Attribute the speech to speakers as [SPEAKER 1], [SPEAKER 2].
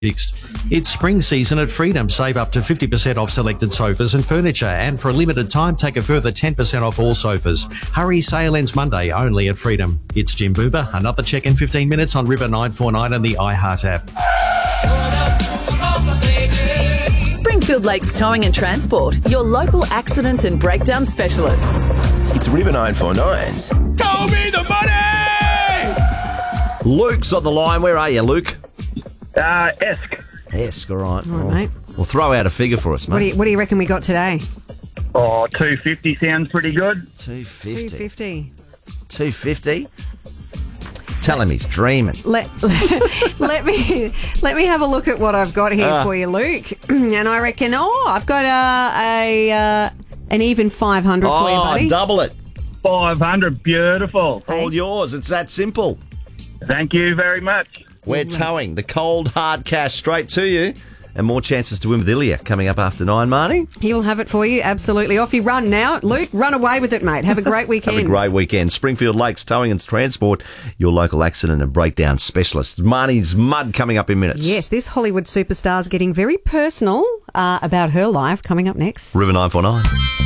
[SPEAKER 1] fixed. It's spring season at Freedom. Save up to 50% off selected sofas and furniture, and for a limited time, take a further 10% off all sofas. Hurry, sale ends Monday only at Freedom. It's Jim Boober. Another check in 15 minutes on River 949 and the iHeart app.
[SPEAKER 2] Springfield Lakes Towing and Transport, your local accident and breakdown specialists.
[SPEAKER 3] It's River 949's.
[SPEAKER 4] Tell me the money!
[SPEAKER 5] Luke's on the line. Where are you, Luke?
[SPEAKER 4] Esk.
[SPEAKER 5] Esk, all right.
[SPEAKER 6] All right, mate.
[SPEAKER 5] Well, throw out a figure for us, mate.
[SPEAKER 6] What do you reckon we got today?
[SPEAKER 4] Oh, 250 sounds pretty good.
[SPEAKER 5] 250.
[SPEAKER 6] 250.
[SPEAKER 5] 250? Tell him he's dreaming.
[SPEAKER 6] Let me have a look at what I've got here for you, Luke. And I reckon, I've got an even 500 for you, buddy.
[SPEAKER 5] Double it.
[SPEAKER 4] 500, beautiful.
[SPEAKER 5] All yours. It's that simple.
[SPEAKER 4] Thank you very much.
[SPEAKER 5] We're towing the cold, hard cash straight to you. And more chances to win with Ilya coming up after 9, Marnie.
[SPEAKER 6] He will have it for you, absolutely. Off you run now. Luke, run away with it, mate. Have a great weekend.
[SPEAKER 5] Have a great weekend. Springfield Lakes Towing and Transport, your local accident and breakdown specialist. Marnie's Mud coming up in minutes.
[SPEAKER 6] Yes, this Hollywood superstar's getting very personal about her life coming up next.
[SPEAKER 5] River 949.